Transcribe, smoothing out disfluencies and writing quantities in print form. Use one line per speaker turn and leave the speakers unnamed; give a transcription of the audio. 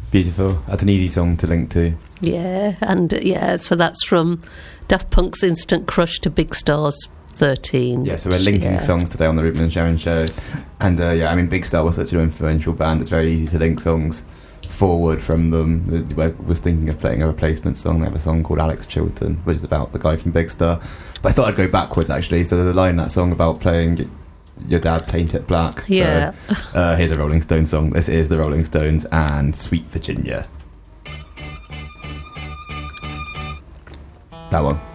Beautiful. That's an easy song to link to.
Yeah, and so that's from Daft Punk's Instant Crush to Big Star's 13.
Yeah, so we're linking songs today on the Ruben and Sharon show. And Big Star was such an influential band, it's very easy to link songs forward from them. I was thinking of playing a replacement song. They have a song called Alex Chilton, which is about the guy from Big Star. But I thought I'd go backwards, actually. So there's a line in that song about playing your dad paint it black.
Yeah.
So, here's a Rolling Stones song. This is the Rolling Stones and Sweet Virginia. That one.